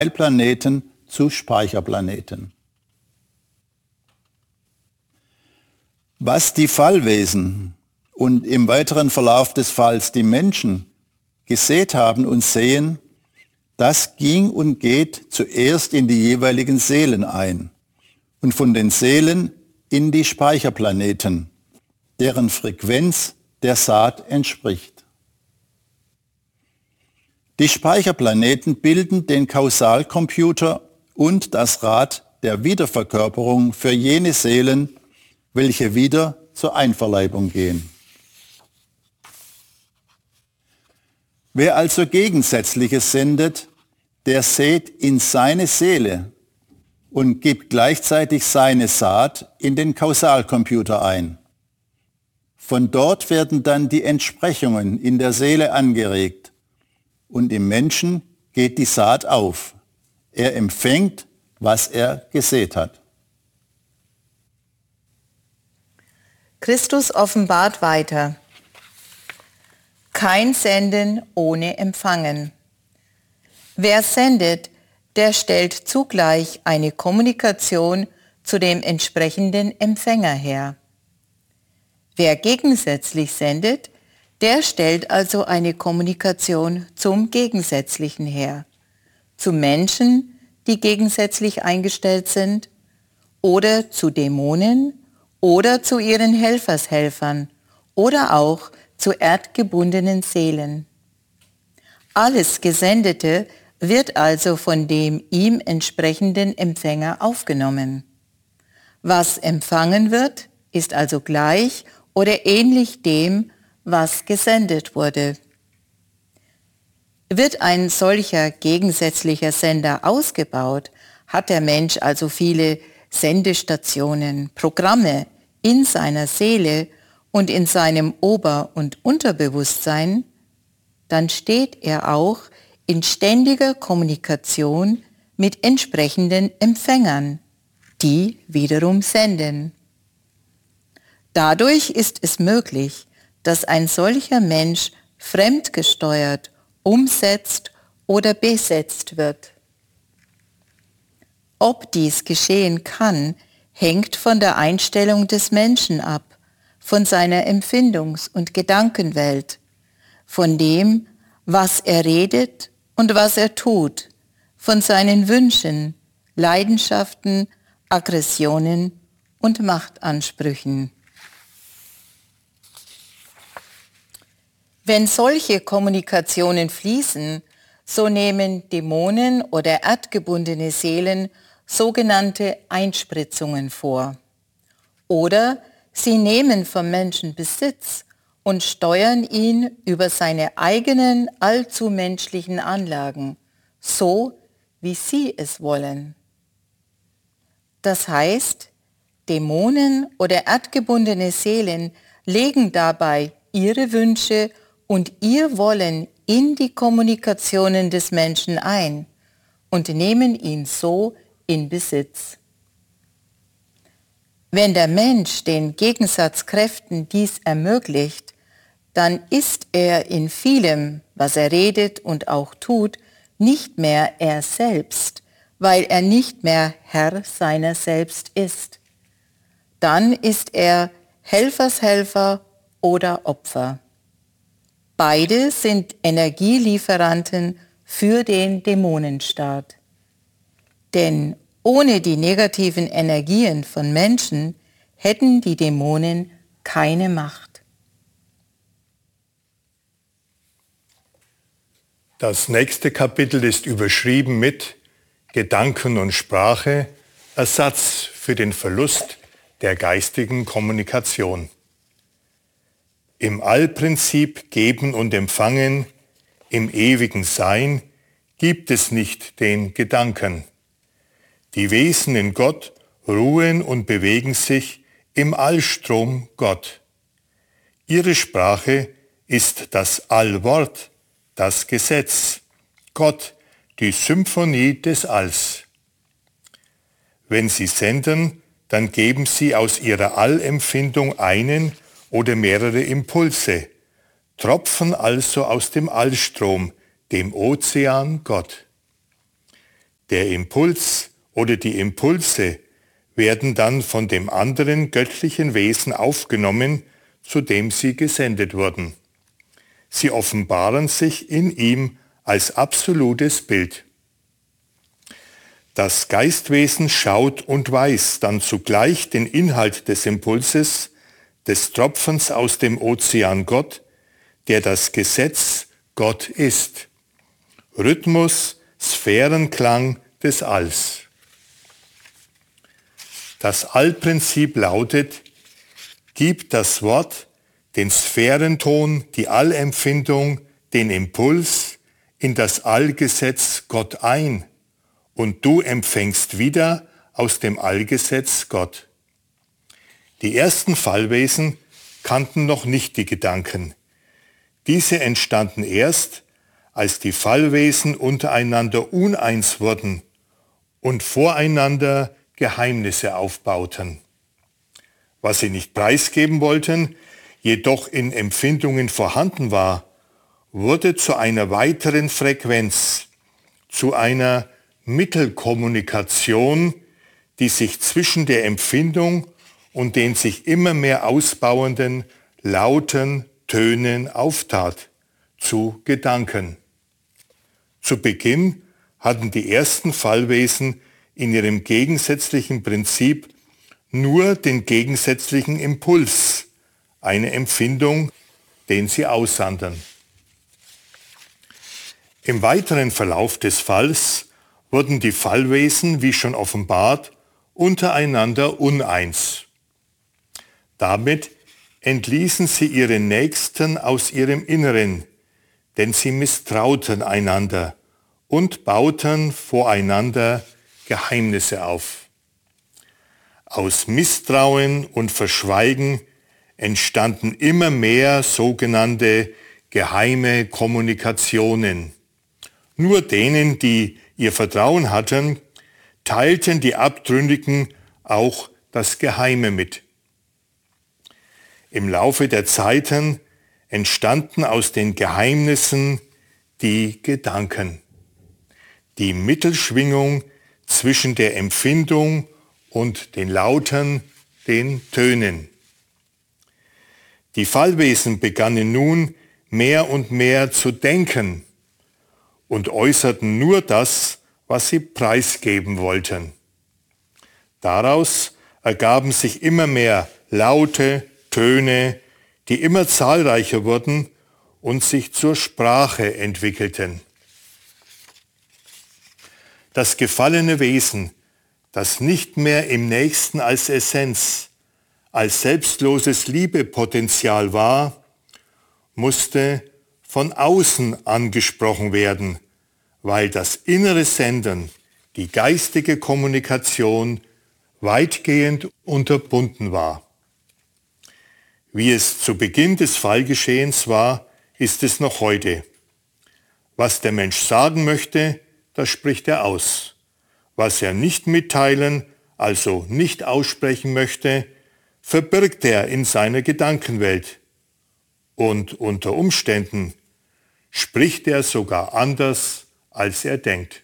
Planeten zu Speicherplaneten. Was die Fallwesen und im weiteren Verlauf des Falls die Menschen gesät haben und sehen, das ging und geht zuerst in die jeweiligen Seelen ein und von den Seelen in die Speicherplaneten, deren Frequenz der Saat entspricht. Die Speicherplaneten bilden den Kausalcomputer und das Rad der Wiederverkörperung für jene Seelen, welche wieder zur Einverleibung gehen. Wer also Gegensätzliches sendet, der sät in seine Seele und gibt gleichzeitig seine Saat in den Kausalcomputer ein. Von dort werden dann die Entsprechungen in der Seele angeregt und im Menschen geht die Saat auf. Er empfängt, was er gesät hat. Christus offenbart weiter: Kein Senden ohne Empfangen. Wer sendet, der stellt zugleich eine Kommunikation zu dem entsprechenden Empfänger her. Wer gegensätzlich sendet, der stellt also eine Kommunikation zum Gegensätzlichen her, zu Menschen, die gegensätzlich eingestellt sind, oder zu Dämonen oder zu ihren Helfershelfern oder auch zu erdgebundenen Seelen. Alles Gesendete wird also von dem ihm entsprechenden Empfänger aufgenommen. Was empfangen wird, ist also gleich oder ähnlich dem, was gesendet wurde. Wird ein solcher gegensätzlicher Sender ausgebaut, hat der Mensch also viele Sendestationen, Programme in seiner Seele und in seinem Ober- und Unterbewusstsein, dann steht er auch in ständiger Kommunikation mit entsprechenden Empfängern, die wiederum senden. Dadurch ist es möglich, dass ein solcher Mensch fremdgesteuert, umsetzt oder besetzt wird. Ob dies geschehen kann, hängt von der Einstellung des Menschen ab, von seiner Empfindungs- und Gedankenwelt, von dem, was er redet und was er tut, von seinen Wünschen, Leidenschaften, Aggressionen und Machtansprüchen. Wenn solche Kommunikationen fließen, so nehmen Dämonen oder erdgebundene Seelen sogenannte Einspritzungen vor. Oder sie nehmen vom Menschen Besitz und steuern ihn über seine eigenen allzu menschlichen Anlagen, so wie sie es wollen. Das heißt, Dämonen oder erdgebundene Seelen legen dabei ihre Wünsche und ihr Wollen in die Kommunikationen des Menschen ein und nehmen ihn so in Besitz. Wenn der Mensch den Gegensatzkräften dies ermöglicht, dann ist er in vielem, was er redet und auch tut, nicht mehr er selbst, weil er nicht mehr Herr seiner selbst ist. Dann ist er Helfershelfer oder Opfer. Beide sind Energielieferanten für den Dämonenstaat. Denn ohne die negativen Energien von Menschen hätten die Dämonen keine Macht. Das nächste Kapitel ist überschrieben mit Gedanken und Sprache, Ersatz für den Verlust der geistigen Kommunikation. Im Allprinzip Geben und Empfangen, im ewigen Sein, gibt es nicht den Gedanken. Die Wesen in Gott ruhen und bewegen sich im Allstrom Gott. Ihre Sprache ist das Allwort, das Gesetz, Gott, die Symphonie des Alls. Wenn sie senden, dann geben sie aus ihrer Allempfindung einen oder mehrere Impulse, tropfen also aus dem Allstrom, dem Ozean Gott. Der Impuls oder die Impulse werden dann von dem anderen göttlichen Wesen aufgenommen, zu dem sie gesendet wurden. Sie offenbaren sich in ihm als absolutes Bild. Das Geistwesen schaut und weiß dann zugleich den Inhalt des Impulses, des Tropfens aus dem Ozean Gott, der das Gesetz Gott ist. Rhythmus, Sphärenklang des Alls. Das Allprinzip lautet: Gib das Wort, den Sphärenton, die Allempfindung, den Impuls in das Allgesetz Gott ein, und du empfängst wieder aus dem Allgesetz Gott. Die ersten Fallwesen kannten noch nicht die Gedanken. Diese entstanden erst, als die Fallwesen untereinander uneins wurden und voreinander Geheimnisse aufbauten. Was sie nicht preisgeben wollten, jedoch in Empfindungen vorhanden war, wurde zu einer weiteren Frequenz, zu einer Mittelkommunikation, die sich zwischen der Empfindung und den sich immer mehr ausbauenden lauten Tönen auftat, zu Gedanken. Zu Beginn hatten die ersten Fallwesen in ihrem gegensätzlichen Prinzip nur den gegensätzlichen Impuls, eine Empfindung, den sie aussandern. Im weiteren Verlauf des Falls wurden die Fallwesen, wie schon offenbart, untereinander uneins. Damit entließen sie ihre Nächsten aus ihrem Inneren, denn sie misstrauten einander und bauten voreinander Geheimnisse auf. Aus Misstrauen und Verschweigen entstanden immer mehr sogenannte geheime Kommunikationen. Nur denen, die ihr Vertrauen hatten, teilten die Abtrünnigen auch das Geheime mit. Im Laufe der Zeiten entstanden aus den Geheimnissen die Gedanken, die Mittelschwingung zwischen der Empfindung und den Lauten, den Tönen. Die Fallwesen begannen nun mehr und mehr zu denken und äußerten nur das, was sie preisgeben wollten. Daraus ergaben sich immer mehr Laute, Töne, die immer zahlreicher wurden und sich zur Sprache entwickelten. Das gefallene Wesen, das nicht mehr im Nächsten als Essenz, als selbstloses Liebepotenzial war, musste von außen angesprochen werden, weil das innere Senden, die geistige Kommunikation, weitgehend unterbunden war. Wie es zu Beginn des Fallgeschehens war, ist es noch heute. Was der Mensch sagen möchte, das spricht er aus. Was er nicht mitteilen, also nicht aussprechen möchte, verbirgt er in seiner Gedankenwelt. Und unter Umständen spricht er sogar anders, als er denkt.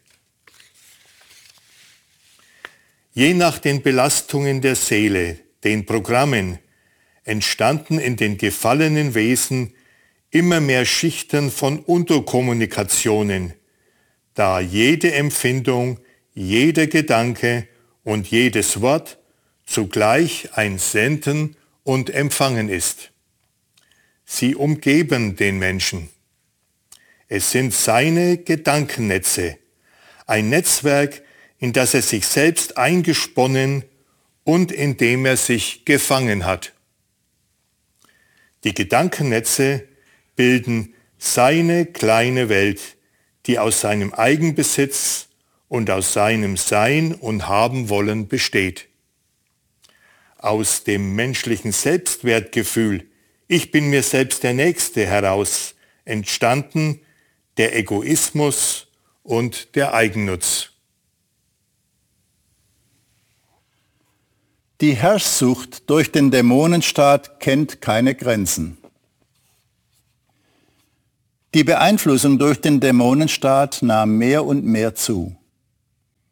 Je nach den Belastungen der Seele, den Programmen, entstanden in den gefallenen Wesen immer mehr Schichten von Unterkommunikationen, da jede Empfindung, jeder Gedanke und jedes Wort zugleich ein Senden und Empfangen ist. Sie umgeben den Menschen. Es sind seine Gedankennetze, ein Netzwerk, in das er sich selbst eingesponnen und in dem er sich gefangen hat. Die Gedankennetze bilden seine kleine Welt, die aus seinem Eigenbesitz und aus seinem Sein und Haben-Wollen besteht. Aus dem menschlichen Selbstwertgefühl, ich bin mir selbst der Nächste, heraus entstanden der Egoismus und der Eigennutz. Die Herrschsucht durch den Dämonenstaat kennt keine Grenzen. Die Beeinflussung durch den Dämonenstaat nahm mehr und mehr zu.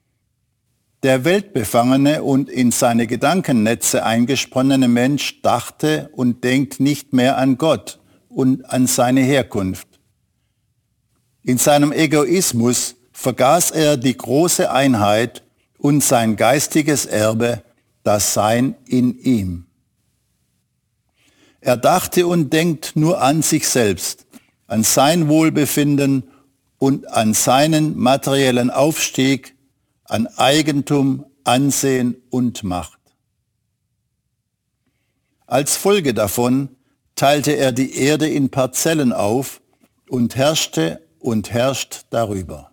Der weltbefangene und in seine Gedankennetze eingesponnene Mensch dachte und denkt nicht mehr an Gott und an seine Herkunft. In seinem Egoismus vergaß er die große Einheit und sein geistiges Erbe, das Sein in ihm. Er dachte und denkt nur an sich selbst, an sein Wohlbefinden und an seinen materiellen Aufstieg, an Eigentum, Ansehen und Macht. Als Folge davon teilte er die Erde in Parzellen auf und herrschte und herrscht darüber.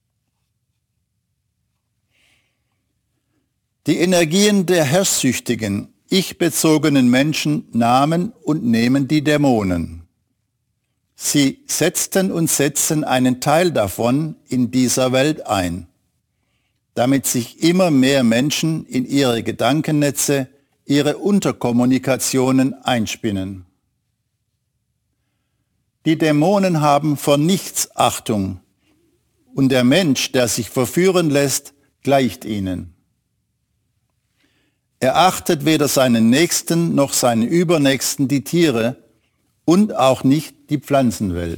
Die Energien der herrschsüchtigen, ich-bezogenen Menschen nahmen und nehmen die Dämonen. Sie setzten und setzen einen Teil davon in dieser Welt ein, damit sich immer mehr Menschen in ihre Gedankennetze, ihre Unterkommunikationen einspinnen. Die Dämonen haben vor nichts Achtung und der Mensch, der sich verführen lässt, gleicht ihnen. Er achtet weder seinen Nächsten noch seinen Übernächsten, die Tiere, und auch nicht die Pflanzenwelt.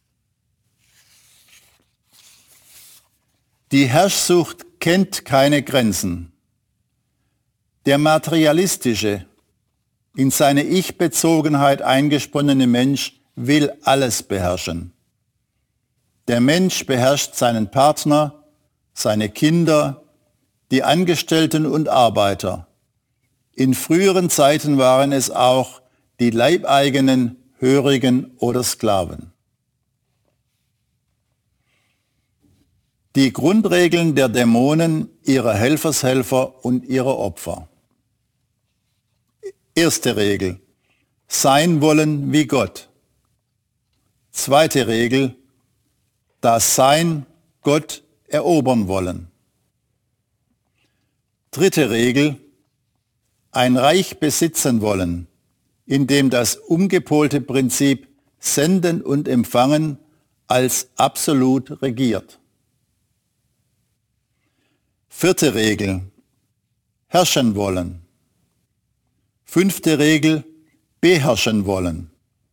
Die Herrschsucht kennt keine Grenzen. Der materialistische, in seine Ich-Bezogenheit eingesponnene Mensch will alles beherrschen. Der Mensch beherrscht seinen Partner, seine Kinder, die Angestellten und Arbeiter. In früheren Zeiten waren es auch die Leibeigenen, Hörigen oder Sklaven. Die Grundregeln der Dämonen, ihrer Helfershelfer und ihrer Opfer. Erste Regel: Sein wollen wie Gott. Zweite Regel: das Sein Gott erobern wollen. Dritte Regel: ein Reich besitzen wollen, in dem das umgepolte Prinzip Senden und Empfangen als absolut regiert. Vierte Regel: herrschen wollen. Fünfte Regel: beherrschen wollen.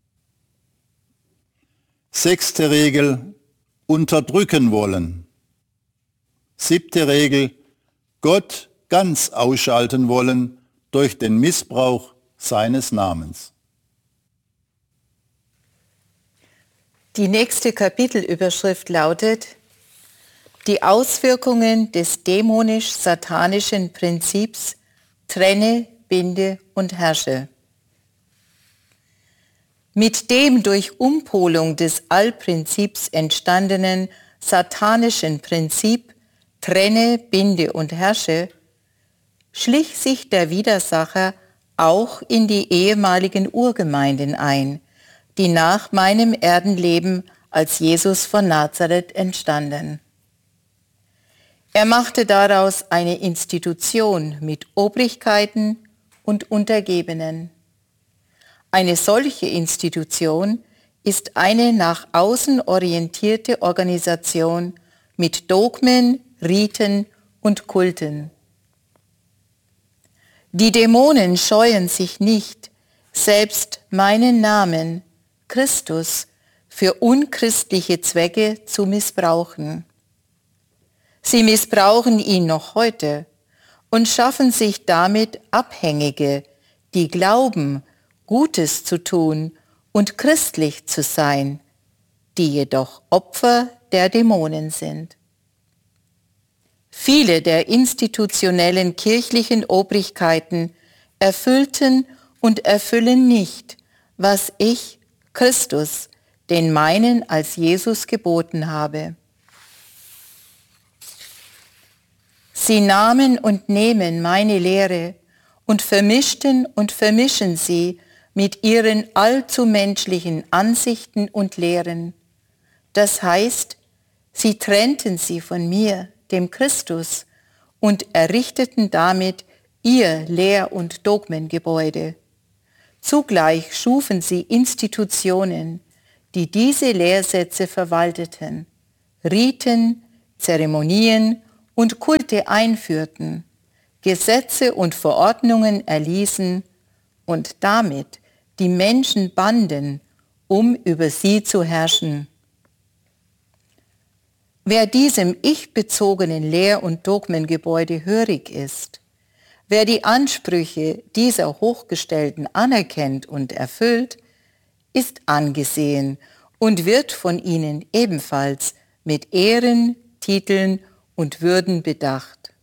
Sechste Regel: unterdrücken wollen. Siebte Regel: Gott ganz ausschalten wollen durch den Missbrauch seines Namens. Die nächste Kapitelüberschrift lautet: Die Auswirkungen des dämonisch-satanischen Prinzips trenne, binde und herrsche. Mit dem durch Umpolung des Allprinzips entstandenen satanischen Prinzip trenne, binde und herrsche schlich sich der Widersacher auch in die ehemaligen Urgemeinden ein, die nach meinem Erdenleben als Jesus von Nazareth entstanden. Er machte daraus eine Institution mit Obrigkeiten und Untergebenen. Eine solche Institution ist eine nach außen orientierte Organisation mit Dogmen, Riten und Kulten. Die Dämonen scheuen sich nicht, selbst meinen Namen, Christus, für unchristliche Zwecke zu missbrauchen. Sie missbrauchen ihn noch heute und schaffen sich damit Abhängige, die glauben, Gutes zu tun und christlich zu sein, die jedoch Opfer der Dämonen sind. Viele der institutionellen kirchlichen Obrigkeiten erfüllten und erfüllen nicht, was ich, Christus, den meinen als Jesus geboten habe. Sie nahmen und nehmen meine Lehre und vermischten und vermischen sie mit ihren allzu menschlichen Ansichten und Lehren. Das heißt, sie trennten sie von mir, dem Christus, und errichteten damit ihr Lehr- und Dogmengebäude. Zugleich schufen sie Institutionen, die diese Lehrsätze verwalteten, Riten, Zeremonien und Kulte einführten, Gesetze und Verordnungen erließen und damit die Menschen banden, um über sie zu herrschen. Wer diesem ich-bezogenen Lehr- und Dogmengebäude hörig ist, wer die Ansprüche dieser Hochgestellten anerkennt und erfüllt, ist angesehen und wird von ihnen ebenfalls mit Ehren, Titeln und Würden bedacht.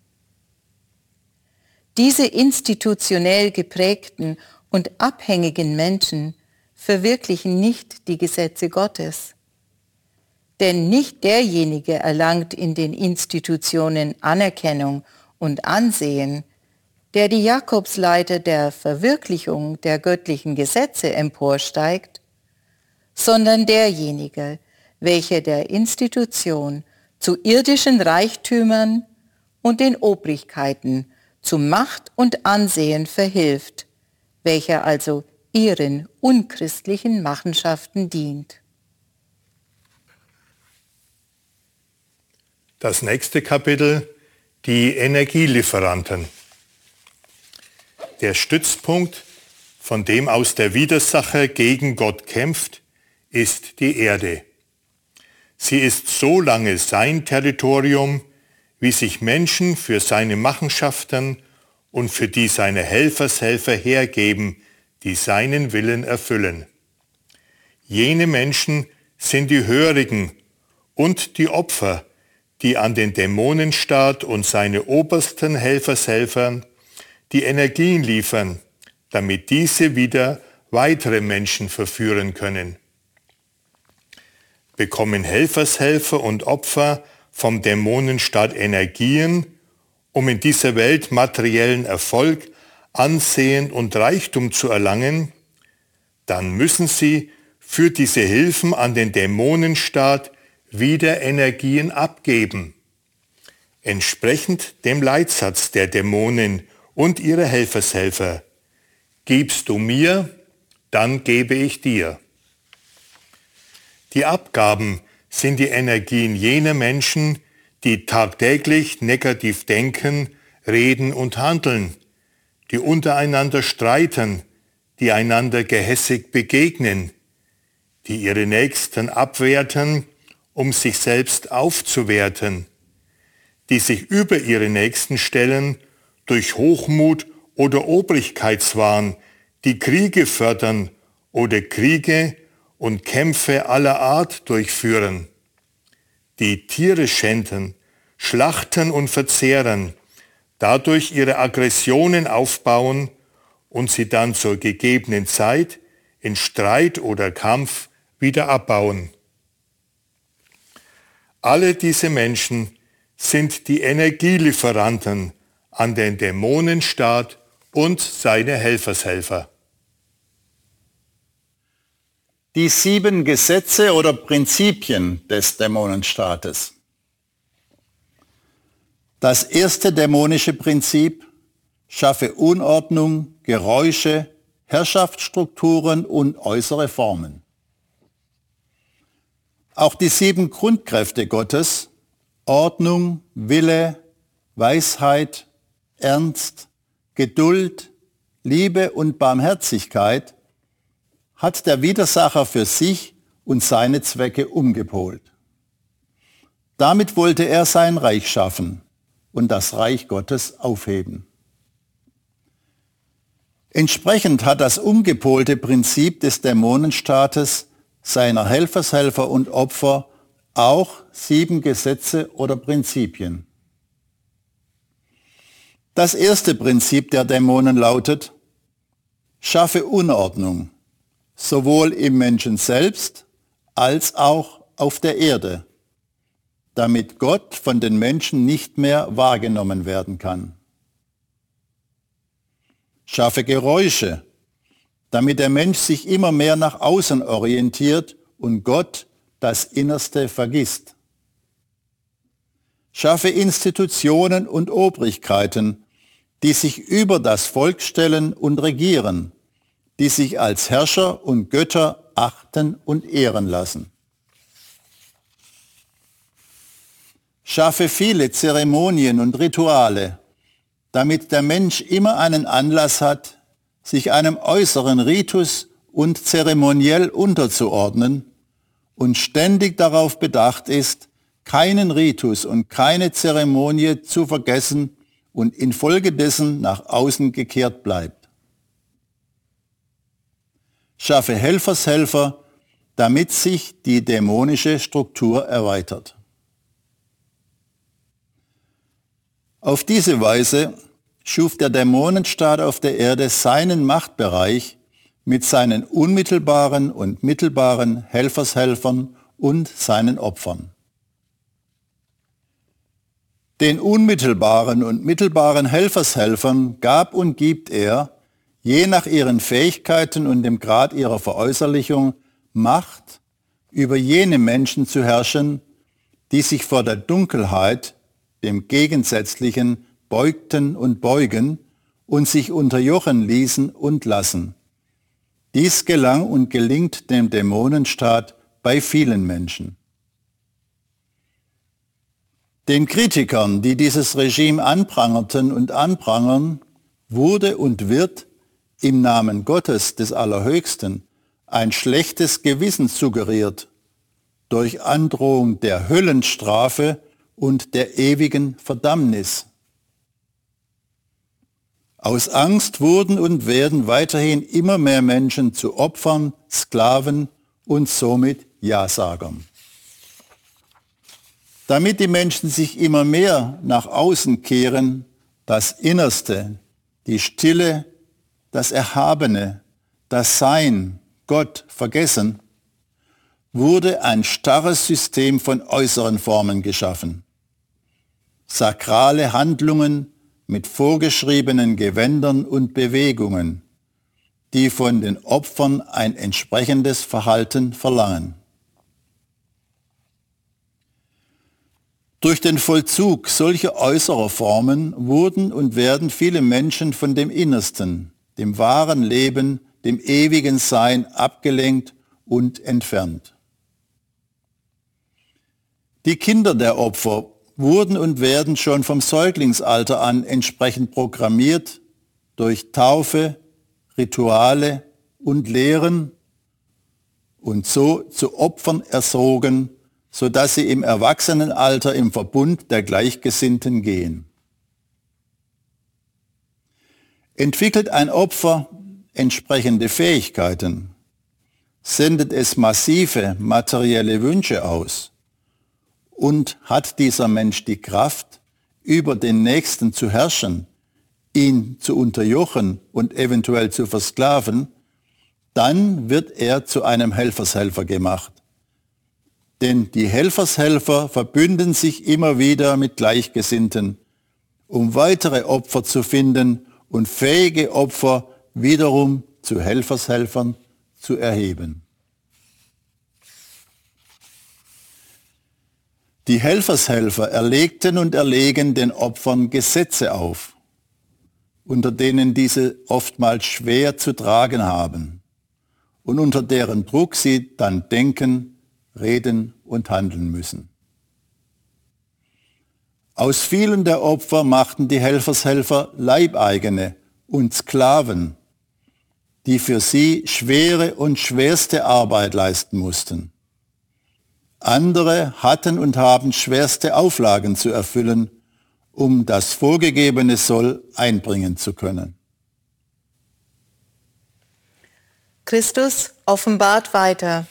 Diese institutionell geprägten und abhängigen Menschen verwirklichen nicht die Gesetze Gottes. Denn nicht derjenige erlangt in den Institutionen Anerkennung und Ansehen, der die Jakobsleiter der Verwirklichung der göttlichen Gesetze emporsteigt, sondern derjenige, welcher der Institution zu irdischen Reichtümern und den Obrigkeiten zu Macht und Ansehen verhilft, welcher also ihren unchristlichen Machenschaften dient. Das nächste Kapitel, die Energielieferanten. Der Stützpunkt, von dem aus der Widersacher gegen Gott kämpft, ist die Erde. Sie ist so lange sein Territorium, wie sich Menschen für seine Machenschaften und für die seine Helfershelfer hergeben, die seinen Willen erfüllen. Jene Menschen sind die Hörigen und die Opfer, die an den Dämonenstaat und seine obersten Helfershelfern die Energien liefern, damit diese wieder weitere Menschen verführen können. Bekommen Helfershelfer und Opfer vom Dämonenstaat Energien, um in dieser Welt materiellen Erfolg, Ansehen und Reichtum zu erlangen, dann müssen sie für diese Hilfen an den Dämonenstaat wieder Energien abgeben. Entsprechend dem Leitsatz der Dämonen und ihrer Helfershelfer: Gibst du mir, dann gebe ich dir. Die Abgaben sind die Energien jener Menschen, die tagtäglich negativ denken, reden und handeln, die untereinander streiten, die einander gehässig begegnen, die ihre Nächsten abwerten, um sich selbst aufzuwerten, die sich über ihre Nächsten stellen durch Hochmut oder Obrigkeitswahn, die Kriege fördern oder Kriege und Kämpfe aller Art durchführen, die Tiere schänden, schlachten und verzehren, dadurch ihre Aggressionen aufbauen und sie dann zur gegebenen Zeit in Streit oder Kampf wieder abbauen. Alle diese Menschen sind die Energielieferanten an den Dämonenstaat und seine Helfershelfer. Die 7 Gesetze oder Prinzipien des Dämonenstaates. Das erste dämonische Prinzip: Schaffe Unordnung, Geräusche, Herrschaftsstrukturen und äußere Formen. Auch die 7 Grundkräfte Gottes: Ordnung, Wille, Weisheit, Ernst, Geduld, Liebe und Barmherzigkeit hat der Widersacher für sich und seine Zwecke umgepolt. Damit wollte er sein Reich schaffen und das Reich Gottes aufheben. Entsprechend hat das umgepolte Prinzip des Dämonenstaates, seiner Helfershelfer und Opfer auch 7 Gesetze oder Prinzipien. Das erste Prinzip der Dämonen lautet: Schaffe Unordnung, sowohl im Menschen selbst als auch auf der Erde, damit Gott von den Menschen nicht mehr wahrgenommen werden kann. Schaffe Geräusche, damit der Mensch sich immer mehr nach außen orientiert und Gott das Innerste vergisst. Schaffe Institutionen und Obrigkeiten, die sich über das Volk stellen und regieren, die sich als Herrscher und Götter achten und ehren lassen. Schaffe viele Zeremonien und Rituale, damit der Mensch immer einen Anlass hat, sich einem äußeren Ritus und zeremoniell unterzuordnen und ständig darauf bedacht ist, keinen Ritus und keine Zeremonie zu vergessen und infolgedessen nach außen gekehrt bleibt. Schaffe Helfershelfer, damit sich die dämonische Struktur erweitert. Auf diese Weise schuf der Dämonenstaat auf der Erde seinen Machtbereich mit seinen unmittelbaren und mittelbaren Helfershelfern und seinen Opfern. Den unmittelbaren und mittelbaren Helfershelfern gab und gibt er, je nach ihren Fähigkeiten und dem Grad ihrer Veräußerlichung, Macht, über jene Menschen zu herrschen, die sich vor der Dunkelheit, dem Gegensätzlichen, beugten und beugen und sich unterjochen ließen und lassen. Dies gelang und gelingt dem Dämonenstaat bei vielen Menschen. Den Kritikern, die dieses Regime anprangerten und anprangern, wurde und wird im Namen Gottes des Allerhöchsten ein schlechtes Gewissen suggeriert durch Androhung der Höllenstrafe und der ewigen Verdammnis. Aus Angst wurden und werden weiterhin immer mehr Menschen zu Opfern, Sklaven und somit Ja-Sagern. Damit die Menschen sich immer mehr nach außen kehren, das Innerste, die Stille, das Erhabene, das Sein, Gott vergessen, wurde ein starres System von äußeren Formen geschaffen. Sakrale Handlungen mit vorgeschriebenen Gewändern und Bewegungen, die von den Opfern ein entsprechendes Verhalten verlangen. Durch den Vollzug solcher äußerer Formen wurden und werden viele Menschen von dem Innersten, dem wahren Leben, dem ewigen Sein abgelenkt und entfernt. Die Kinder der Opfer wurden und werden schon vom Säuglingsalter an entsprechend programmiert durch Taufe, Rituale und Lehren und so zu Opfern erzogen, sodass sie im Erwachsenenalter im Verbund der Gleichgesinnten gehen. Entwickelt ein Opfer entsprechende Fähigkeiten, sendet es massive materielle Wünsche aus und hat dieser Mensch die Kraft, über den Nächsten zu herrschen, ihn zu unterjochen und eventuell zu versklaven, dann wird er zu einem Helfershelfer gemacht. Denn die Helfershelfer verbünden sich immer wieder mit Gleichgesinnten, um weitere Opfer zu finden und fähige Opfer wiederum zu Helfershelfern zu erheben. Die Helfershelfer erlegten und erlegen den Opfern Gesetze auf, unter denen diese oftmals schwer zu tragen haben und unter deren Druck sie dann denken, reden und handeln müssen. Aus vielen der Opfer machten die Helfershelfer Leibeigene und Sklaven, die für sie schwere und schwerste Arbeit leisten mussten. Andere hatten und haben schwerste Auflagen zu erfüllen, um das vorgegebene Soll einbringen zu können. Christus offenbart weiter.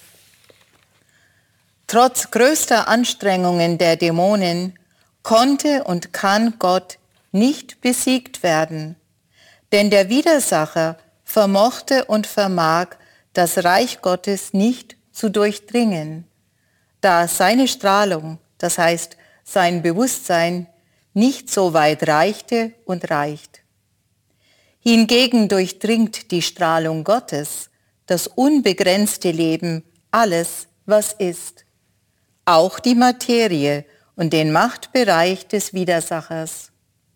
Trotz größter Anstrengungen der Dämonen konnte und kann Gott nicht besiegt werden, denn der Widersacher vermochte und vermag das Reich Gottes nicht zu durchdringen, da seine Strahlung, das heißt sein Bewusstsein, nicht so weit reichte und reicht. Hingegen durchdringt die Strahlung Gottes, das unbegrenzte Leben, alles, was ist, auch die Materie und den Machtbereich des Widersachers.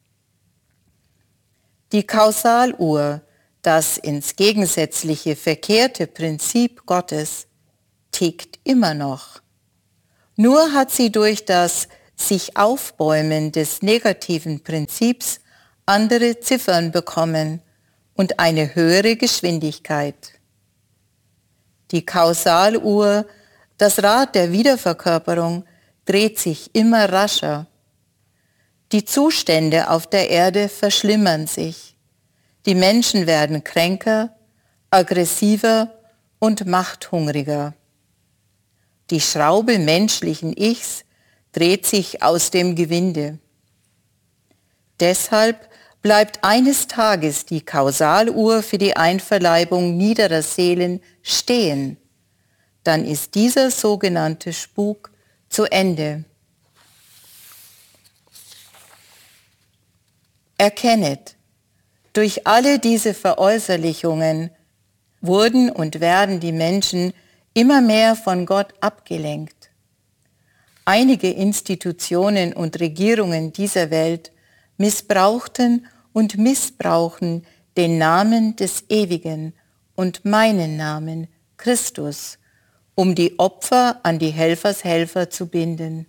Die Kausaluhr, das ins Gegensätzliche verkehrte Prinzip Gottes, tickt immer noch. Nur hat sie durch das sich Aufbäumen des negativen Prinzips andere Ziffern bekommen und eine höhere Geschwindigkeit. Die Kausaluhr, das Rad der Wiederverkörperung, dreht sich immer rascher. Die Zustände auf der Erde verschlimmern sich. Die Menschen werden kränker, aggressiver und machthungriger. Die Schraube menschlichen Ichs dreht sich aus dem Gewinde. Deshalb bleibt eines Tages die Kausaluhr für die Einverleibung niederer Seelen stehen. Dann ist dieser sogenannte Spuk zu Ende. Erkennet, durch alle diese Veräußerlichungen wurden und werden die Menschen immer mehr von Gott abgelenkt. Einige Institutionen und Regierungen dieser Welt missbrauchten und missbrauchen den Namen des Ewigen und meinen Namen, Christus, um die Opfer an die Helfershelfer zu binden.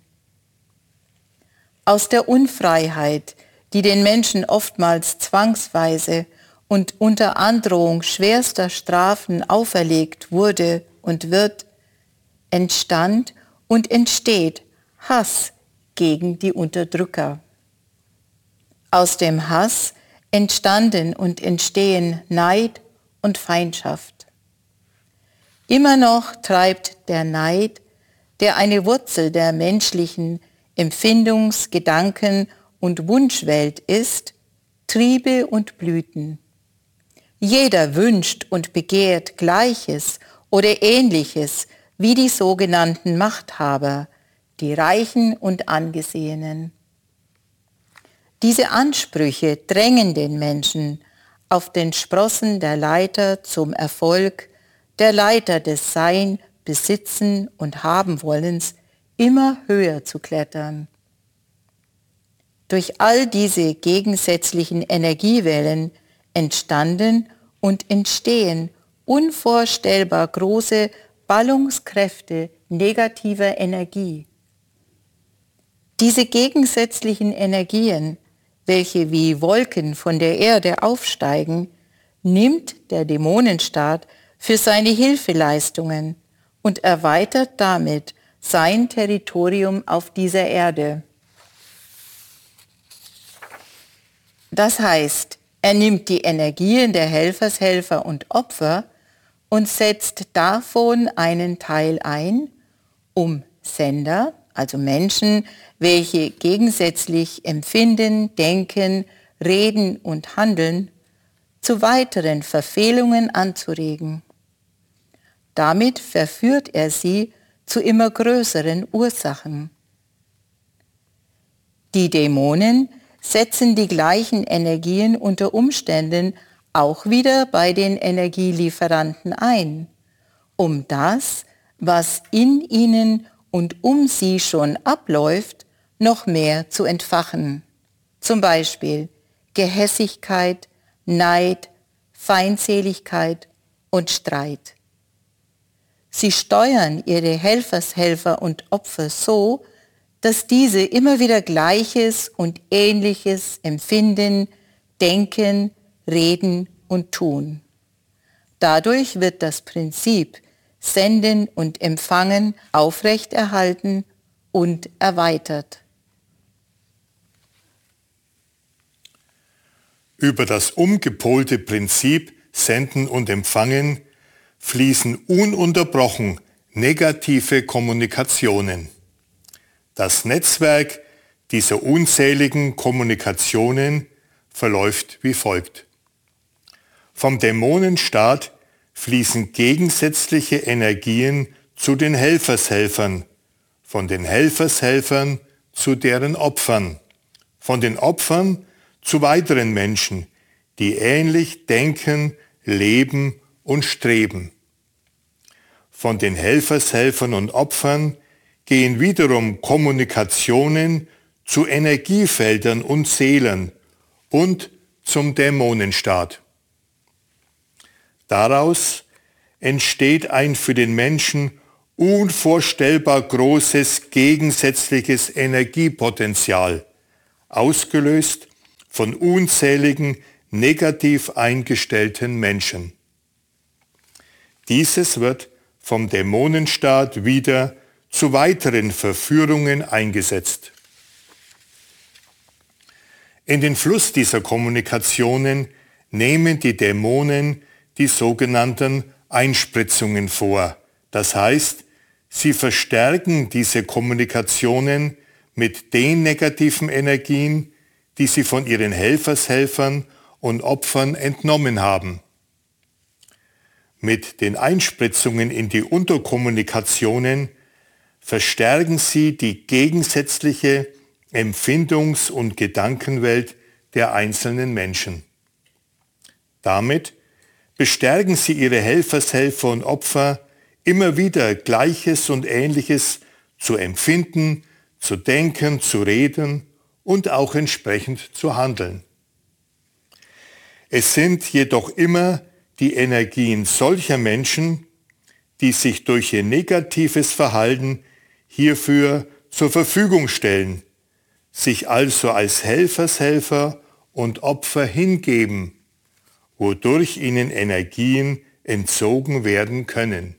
Aus der Unfreiheit, die den Menschen oftmals zwangsweise und unter Androhung schwerster Strafen auferlegt wurde und wird, entstand und entsteht Hass gegen die Unterdrücker. Aus dem Hass entstanden und entstehen Neid und Feindschaft. Immer noch treibt der Neid, der eine Wurzel der menschlichen Empfindungs-, Gedanken- und Wunschwelt ist, Triebe und Blüten. Jeder wünscht und begehrt Gleiches oder Ähnliches wie die sogenannten Machthaber, die Reichen und Angesehenen. Diese Ansprüche drängen den Menschen auf den Sprossen der Leiter zum Erfolg, der Leiter des Sein, Besitzen und Habenwollens immer höher zu klettern. Durch all diese gegensätzlichen Energiewellen entstanden und entstehen unvorstellbar große Ballungskräfte negativer Energie. Diese gegensätzlichen Energien, welche wie Wolken von der Erde aufsteigen, nimmt der Dämonenstaat für seine Hilfeleistungen und erweitert damit sein Territorium auf dieser Erde. Das heißt, er nimmt die Energien der Helfershelfer und Opfer und setzt davon einen Teil ein, um Sender, also Menschen, welche gegensätzlich empfinden, denken, reden und handeln, zu weiteren Verfehlungen anzuregen. Damit verführt er sie zu immer größeren Ursachen. Die Dämonen setzen die gleichen Energien unter Umständen auch wieder bei den Energielieferanten ein, um das, was in ihnen und um sie schon abläuft, noch mehr zu entfachen. Zum Beispiel Gehässigkeit, Neid, Feindseligkeit und Streit. Sie steuern ihre Helfershelfer und Opfer so, dass diese immer wieder Gleiches und Ähnliches empfinden, denken, reden und tun. Dadurch wird das Prinzip Senden und Empfangen aufrechterhalten und erweitert. Über das umgepolte Prinzip Senden und Empfangen fließen ununterbrochen negative Kommunikationen. Das Netzwerk dieser unzähligen Kommunikationen verläuft wie folgt. Vom Dämonenstaat fließen gegensätzliche Energien zu den Helfershelfern, von den Helfershelfern zu deren Opfern, von den Opfern zu weiteren Menschen, die ähnlich denken, leben und streben. Von den Helfershelfern und Opfern gehen wiederum Kommunikationen zu Energiefeldern und Seelen und zum Dämonenstaat. Daraus entsteht ein für den Menschen unvorstellbar großes gegensätzliches Energiepotenzial, ausgelöst von unzähligen negativ eingestellten Menschen. Dieses wird vom Dämonenstaat wieder zu weiteren Verführungen eingesetzt. In den Fluss dieser Kommunikationen nehmen die Dämonen die sogenannten Einspritzungen vor. Das heißt, sie verstärken diese Kommunikationen mit den negativen Energien, die sie von ihren Helfershelfern und Opfern entnommen haben. Mit den Einspritzungen in die Unterkommunikationen verstärken sie die gegensätzliche Empfindungs- und Gedankenwelt der einzelnen Menschen. Damit bestärken sie ihre Helfershelfer und Opfer, immer wieder Gleiches und Ähnliches zu empfinden, zu denken, zu reden und auch entsprechend zu handeln. Es sind jedoch immer die Energien solcher Menschen, die sich durch ihr negatives Verhalten hierfür zur Verfügung stellen, sich also als Helfershelfer und Opfer hingeben, wodurch ihnen Energien entzogen werden können.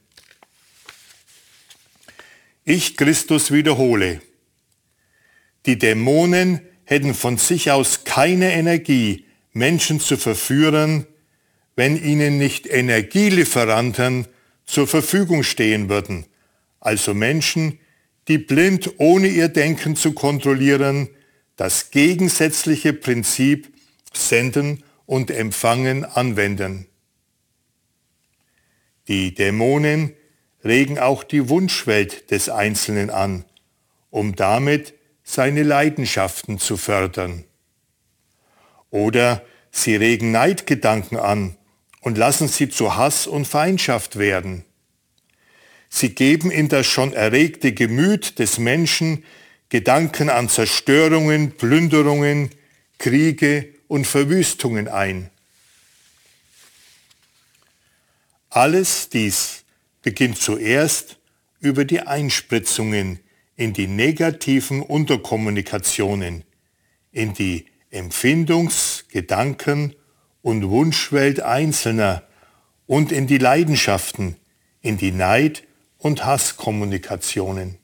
Ich, Christus, wiederhole: Die Dämonen hätten von sich aus keine Energie, Menschen zu verführen, wenn ihnen nicht Energielieferanten zur Verfügung stehen würden, also Menschen, die blind, ohne ihr Denken zu kontrollieren, das gegensätzliche Prinzip Senden und Empfangen anwenden. Die Dämonen regen auch die Wunschwelt des Einzelnen an, um damit seine Leidenschaften zu fördern. Oder sie regen Neidgedanken an und lassen sie zu Hass und Feindschaft werden. Sie geben in das schon erregte Gemüt des Menschen Gedanken an Zerstörungen, Plünderungen, Kriege und Verwüstungen ein. Alles dies beginnt zuerst über die Einspritzungen in die negativen Unterkommunikationen, in die Empfindungs-, Gedanken- und Wunschwelt Einzelner und in die Leidenschaften, in die Neid- und Hasskommunikationen.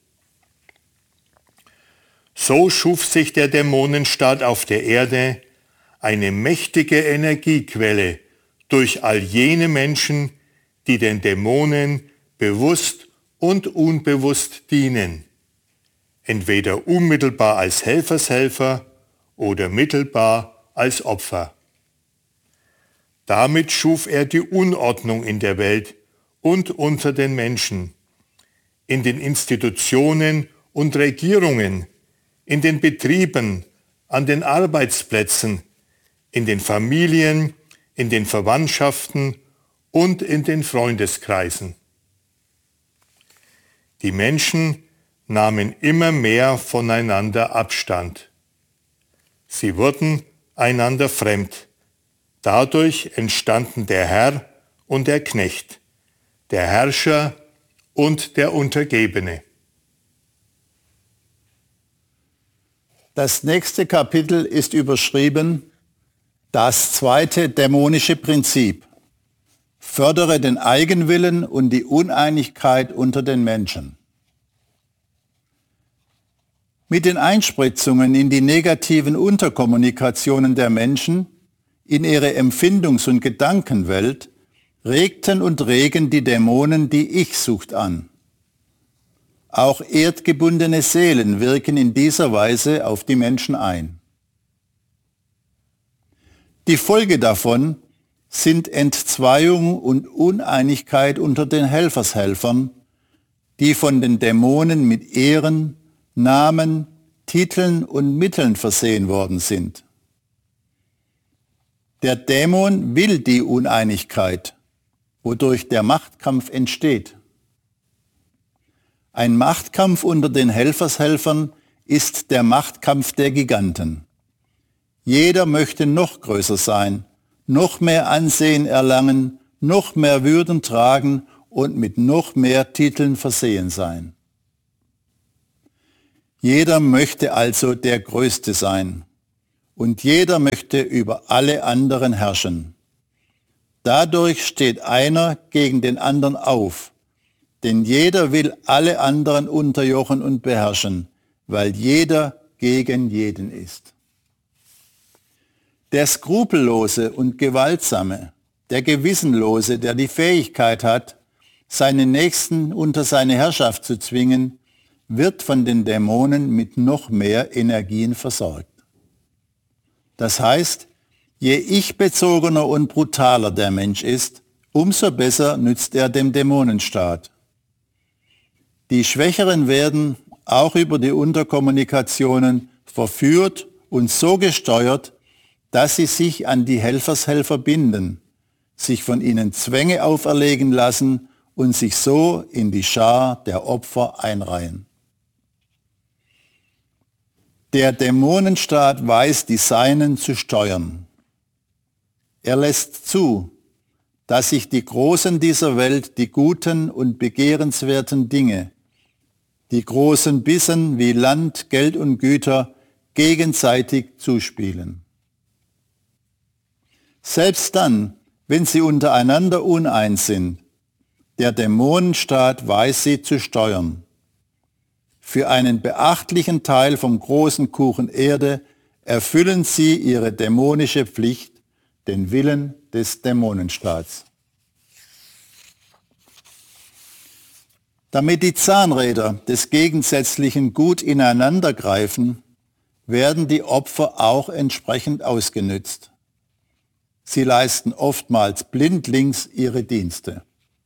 So schuf sich der Dämonenstaat auf der Erde eine mächtige Energiequelle durch all jene Menschen, die den Dämonen bewusst und unbewusst dienen, entweder unmittelbar als Helfershelfer oder mittelbar als Opfer. Damit schuf er die Unordnung in der Welt und unter den Menschen, in den Institutionen und Regierungen, in den Betrieben, an den Arbeitsplätzen, in den Familien, in den Verwandtschaften und in den Freundeskreisen. Die Menschen nahmen immer mehr voneinander Abstand. Sie wurden einander fremd. Dadurch entstanden der Herr und der Knecht, der Herrscher und der Untergebene. Das nächste Kapitel ist überschrieben: Das zweite dämonische Prinzip. Fördere den Eigenwillen und die Uneinigkeit unter den Menschen. Mit den Einspritzungen in die negativen Unterkommunikationen der Menschen, in ihre Empfindungs- und Gedankenwelt, regten und regen die Dämonen die Ich-Sucht an. Auch erdgebundene Seelen wirken in dieser Weise auf die Menschen ein. Die Folge davon sind Entzweiung und Uneinigkeit unter den Helfershelfern, die von den Dämonen mit Ehren, Namen, Titeln und Mitteln versehen worden sind. Der Dämon will die Uneinigkeit, wodurch der Machtkampf entsteht. Ein Machtkampf unter den Helfershelfern ist der Machtkampf der Giganten. Jeder möchte noch größer sein, noch mehr Ansehen erlangen, noch mehr Würden tragen und mit noch mehr Titeln versehen sein. Jeder möchte also der Größte sein und jeder möchte über alle anderen herrschen. Dadurch steht einer gegen den anderen auf, denn jeder will alle anderen unterjochen und beherrschen, weil jeder gegen jeden ist. Der Skrupellose und Gewaltsame, der Gewissenlose, der die Fähigkeit hat, seinen Nächsten unter seine Herrschaft zu zwingen, wird von den Dämonen mit noch mehr Energien versorgt. Das heißt, je ich-bezogener und brutaler der Mensch ist, umso besser nützt er dem Dämonenstaat. Die Schwächeren werden auch über die Unterkommunikationen verführt und so gesteuert, dass sie sich an die Helfershelfer binden, sich von ihnen Zwänge auferlegen lassen und sich so in die Schar der Opfer einreihen. Der Dämonenstaat weiß, die Seinen zu steuern. Er lässt zu, dass sich die Großen dieser Welt die guten und begehrenswerten Dinge, die großen Bissen wie Land, Geld und Güter, gegenseitig zuspielen. Selbst dann, wenn sie untereinander uneins sind, der Dämonenstaat weiß sie zu steuern. Für einen beachtlichen Teil vom großen Kuchen Erde erfüllen sie ihre dämonische Pflicht, den Willen des Dämonenstaats. Damit die Zahnräder des Gegensätzlichen gut ineinander greifen, werden die Opfer auch entsprechend ausgenützt. Sie leisten oftmals blindlings ihre Dienste.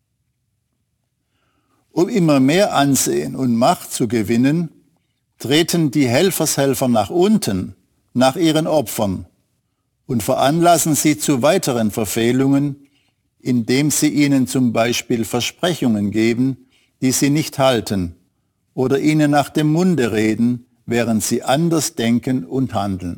Um immer mehr Ansehen und Macht zu gewinnen, treten die Helfershelfer nach unten, nach ihren Opfern, und veranlassen sie zu weiteren Verfehlungen, indem sie ihnen zum Beispiel Versprechungen geben, die sie nicht halten, oder ihnen nach dem Munde reden, während sie anders denken und handeln.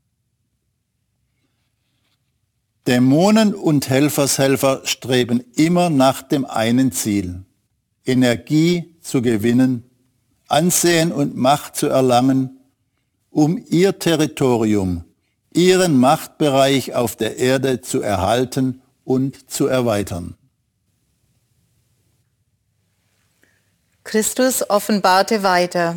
Dämonen und Helfershelfer streben immer nach dem einen Ziel: Energie zu gewinnen, Ansehen und Macht zu erlangen, um ihr Territorium, ihren Machtbereich auf der Erde zu erhalten und zu erweitern. Christus offenbarte weiter: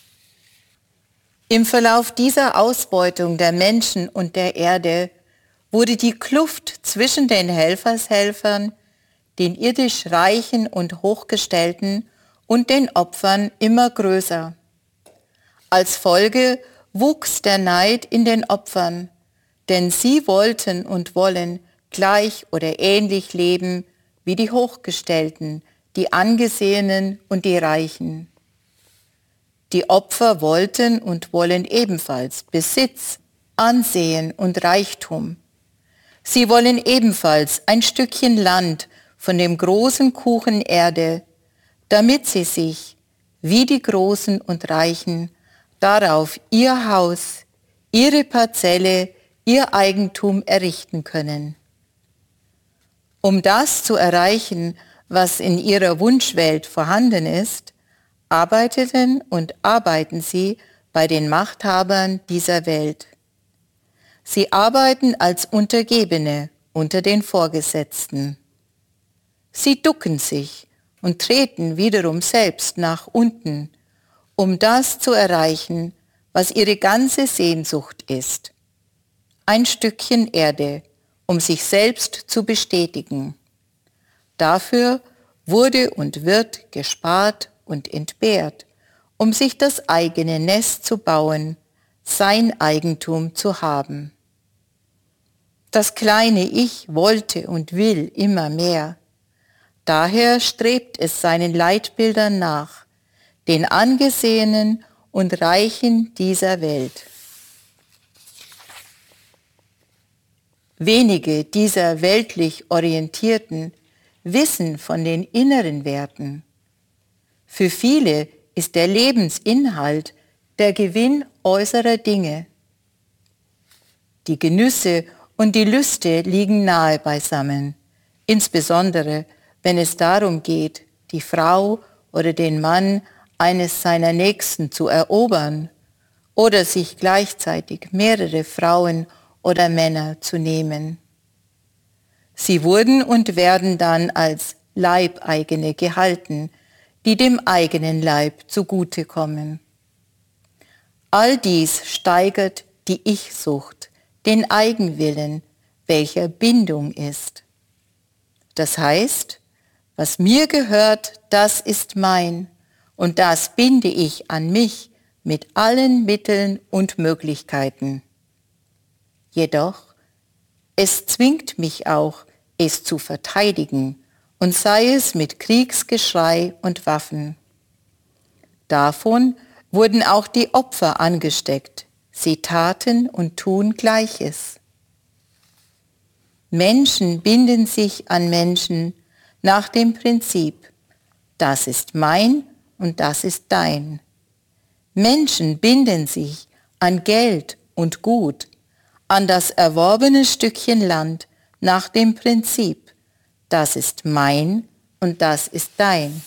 Im Verlauf dieser Ausbeutung der Menschen und der Erde wurde die Kluft zwischen den Helfershelfern, den irdisch Reichen und Hochgestellten und den Opfern immer größer. Als Folge wuchs der Neid in den Opfern, denn sie wollten und wollen gleich oder ähnlich leben wie die Hochgestellten, die Angesehenen und die Reichen. Die Opfer wollten und wollen ebenfalls Besitz, Ansehen und Reichtum. Sie wollen ebenfalls ein Stückchen Land von dem großen Kuchen Erde, damit sie sich, wie die Großen und Reichen, darauf ihr Haus, ihre Parzelle, ihr Eigentum errichten können. Um das zu erreichen, was in ihrer Wunschwelt vorhanden ist, arbeiteten und arbeiten sie bei den Machthabern dieser Welt. Sie arbeiten als Untergebene unter den Vorgesetzten. Sie ducken sich und treten wiederum selbst nach unten, um das zu erreichen, was ihre ganze Sehnsucht ist: ein Stückchen Erde, um sich selbst zu bestätigen. Dafür wurde und wird gespart und entbehrt, um sich das eigene Nest zu bauen, sein Eigentum zu haben. Das kleine Ich wollte und will immer mehr. Daher strebt es seinen Leitbildern nach, den Angesehenen und Reichen dieser Welt. Wenige dieser weltlich Orientierten wissen von den inneren Werten. Für viele ist der Lebensinhalt der Gewinn äußerer Dinge. Die Genüsse und die Lüste liegen nahe beisammen, insbesondere wenn es darum geht, die Frau oder den Mann eines seiner Nächsten zu erobern oder sich gleichzeitig mehrere Frauen oder Männer zu nehmen. Sie wurden und werden dann als Leibeigene gehalten, die dem eigenen Leib zugutekommen. All dies steigert die Ich-Sucht, den Eigenwillen, welcher Bindung ist. Das heißt, was mir gehört, das ist mein, und das binde ich an mich mit allen Mitteln und Möglichkeiten. Jedoch, es zwingt mich auch, es zu verteidigen, und sei es mit Kriegsgeschrei und Waffen. Davon wurden auch die Opfer angesteckt. Sie taten und tun Gleiches. Menschen binden sich an Menschen nach dem Prinzip, das ist mein und das ist dein. Menschen binden sich an Geld und Gut, an das erworbene Stückchen Land nach dem Prinzip, das ist mein und das ist dein.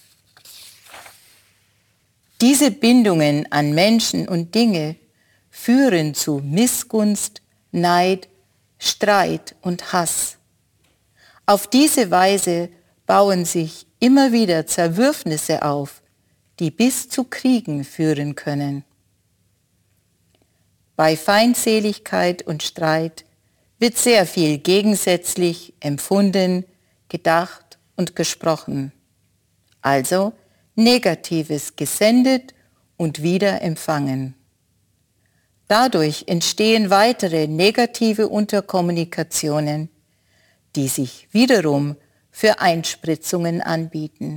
Diese Bindungen an Menschen und Dinge führen zu Missgunst, Neid, Streit und Hass. Auf diese Weise bauen sich immer wieder Zerwürfnisse auf, die bis zu Kriegen führen können. Bei Feindseligkeit und Streit wird sehr viel gegensätzlich empfunden, gedacht und gesprochen. Also Negatives gesendet und wieder empfangen. Dadurch entstehen weitere negative Unterkommunikationen, die sich wiederum für Einspritzungen anbieten.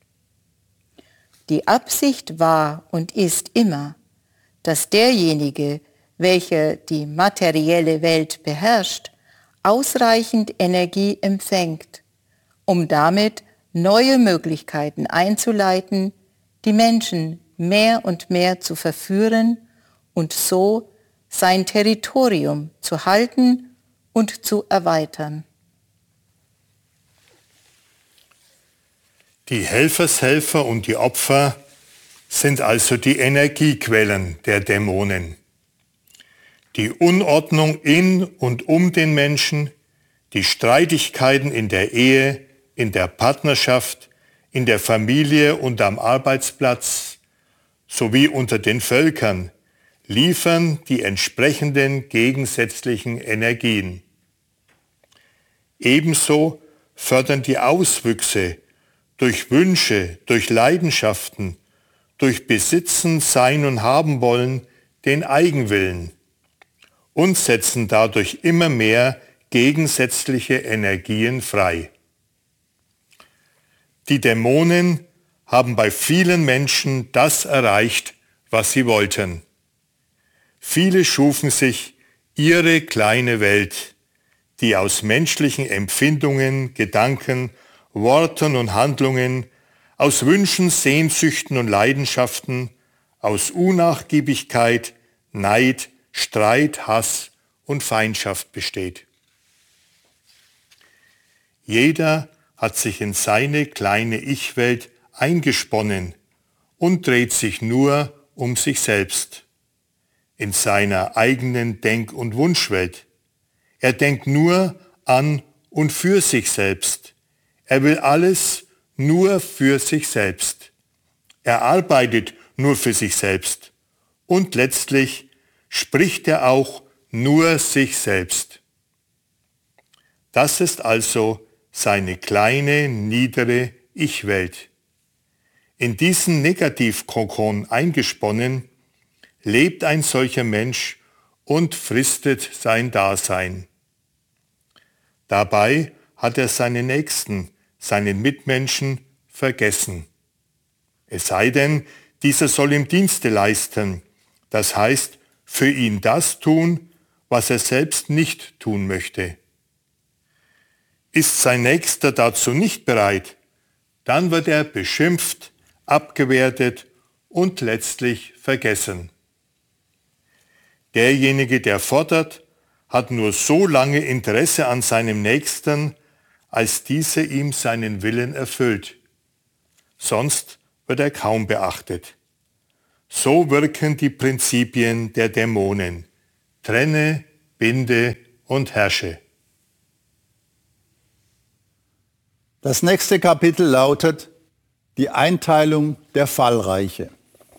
Die Absicht war und ist immer, dass derjenige, welcher die materielle Welt beherrscht, ausreichend Energie empfängt, um damit neue Möglichkeiten einzuleiten, die Menschen mehr und mehr zu verführen und so sein Territorium zu halten und zu erweitern. Die Helfershelfer und die Opfer sind also die Energiequellen der Dämonen. Die Unordnung in und um den Menschen, die Streitigkeiten in der Ehe, in der Partnerschaft, in der Familie und am Arbeitsplatz sowie unter den Völkern liefern die entsprechenden gegensätzlichen Energien. Ebenso fördern die Auswüchse durch Wünsche, durch Leidenschaften, durch Besitzen, Sein und Haben wollen den Eigenwillen und setzen dadurch immer mehr gegensätzliche Energien frei. Die Dämonen haben bei vielen Menschen das erreicht, was sie wollten. Viele schufen sich ihre kleine Welt, die aus menschlichen Empfindungen, Gedanken, Worten und Handlungen, aus Wünschen, Sehnsüchten und Leidenschaften, aus Unnachgiebigkeit, Neid, Streit, Hass und Feindschaft besteht. Jeder hat sich in seine kleine Ich-Welt eingesponnen und dreht sich nur um sich selbst. In seiner eigenen Denk- und Wunschwelt. Er denkt nur an und für sich selbst. Er will alles nur für sich selbst. Er arbeitet nur für sich selbst. Und letztlich spricht er auch nur sich selbst. Das ist also seine kleine, niedere Ich-Welt. In diesen Negativkokon eingesponnen, lebt ein solcher Mensch und fristet sein Dasein. Dabei hat er seinen Nächsten, seinen Mitmenschen vergessen. Es sei denn, dieser soll ihm Dienste leisten, das heißt, für ihn das tun, was er selbst nicht tun möchte. Ist sein Nächster dazu nicht bereit, dann wird er beschimpft, abgewertet und letztlich vergessen. Derjenige, der fordert, hat nur so lange Interesse an seinem Nächsten, als diese ihm seinen Willen erfüllt. Sonst wird er kaum beachtet. So wirken die Prinzipien der Dämonen. Trenne, binde und herrsche. Das nächste Kapitel lautet die Einteilung der Fallreiche.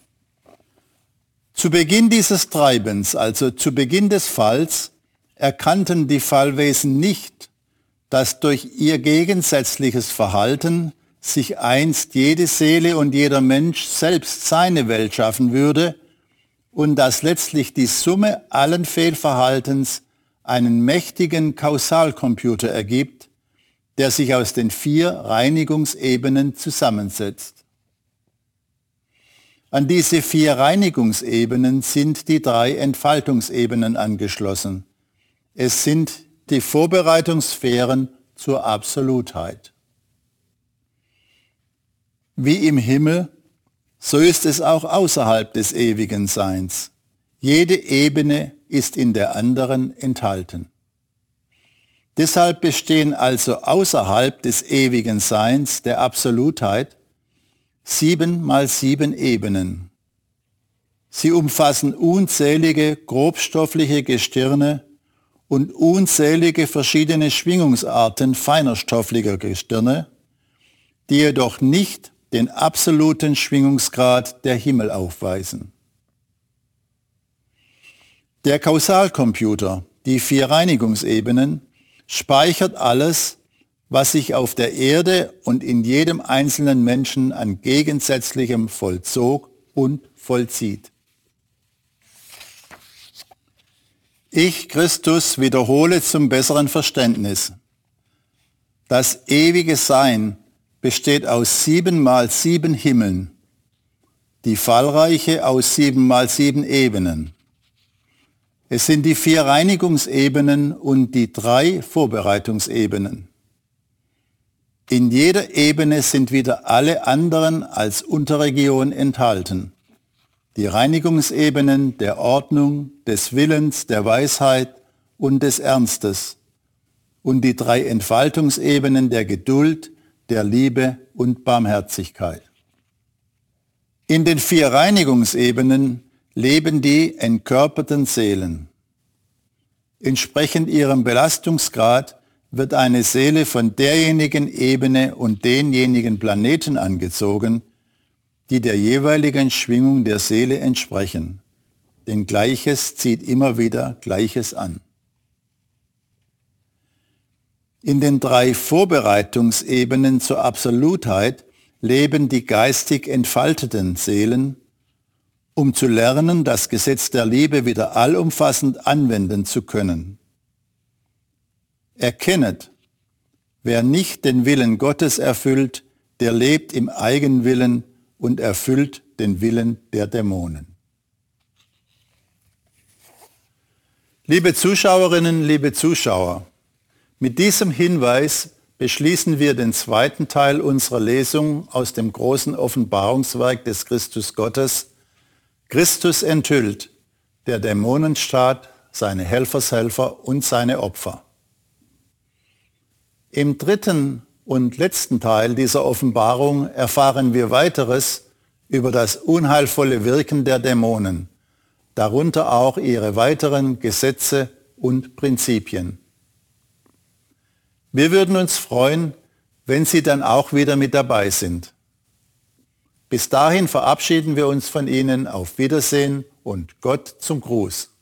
Zu Beginn dieses Treibens, also zu Beginn des Falls, erkannten die Fallwesen nicht, dass durch ihr gegensätzliches Verhalten sich einst jede Seele und jeder Mensch selbst seine Welt schaffen würde und dass letztlich die Summe allen Fehlverhaltens einen mächtigen Kausalcomputer ergibt, der sich aus den 4 Reinigungsebenen zusammensetzt. An diese 4 Reinigungsebenen sind die 3 Entfaltungsebenen angeschlossen. Es sind die Vorbereitungssphären zur Absolutheit. Wie im Himmel, so ist es auch außerhalb des ewigen Seins. Jede Ebene ist in der anderen enthalten. Deshalb bestehen also außerhalb des ewigen Seins, der Absolutheit, 7 mal 7 Ebenen. Sie umfassen unzählige grobstoffliche Gestirne und unzählige verschiedene Schwingungsarten feinerstofflicher Gestirne, die jedoch nicht den absoluten Schwingungsgrad der Himmel aufweisen. Der Kausalcomputer, die 4 Reinigungsebenen, speichert alles, was sich auf der Erde und in jedem einzelnen Menschen an Gegensätzlichem vollzog und vollzieht. Ich, Christus, wiederhole zum besseren Verständnis. Das ewige Sein besteht aus 7 mal 7 Himmeln, die Fallreiche aus 7 mal 7 Ebenen. Es sind die 4 Reinigungsebenen und die 3 Vorbereitungsebenen. In jeder Ebene sind wieder alle anderen als Unterregion enthalten. Die Reinigungsebenen der Ordnung, des Willens, der Weisheit und des Ernstes und die 3 Entfaltungsebenen der Geduld, der Liebe und Barmherzigkeit. In den 4 Reinigungsebenen leben die entkörperten Seelen. Entsprechend ihrem Belastungsgrad wird eine Seele von derjenigen Ebene und denjenigen Planeten angezogen, die der jeweiligen Schwingung der Seele entsprechen. Denn Gleiches zieht immer wieder Gleiches an. In den 3 Vorbereitungsebenen zur Absolutheit leben die geistig entfalteten Seelen, um zu lernen, das Gesetz der Liebe wieder allumfassend anwenden zu können. Erkennet, wer nicht den Willen Gottes erfüllt, der lebt im Eigenwillen und erfüllt den Willen der Dämonen. Liebe Zuschauerinnen, liebe Zuschauer, mit diesem Hinweis beschließen wir den 2. Teil unserer Lesung aus dem großen Offenbarungswerk des Christus Gottes, Christus enthüllt, der Dämonenstaat, seine Helfershelfer und seine Opfer. Im 3. und letzten Teil dieser Offenbarung erfahren wir weiteres über das unheilvolle Wirken der Dämonen, darunter auch ihre weiteren Gesetze und Prinzipien. Wir würden uns freuen, wenn Sie dann auch wieder mit dabei sind. Bis dahin verabschieden wir uns von Ihnen. Auf Wiedersehen und Gott zum Gruß.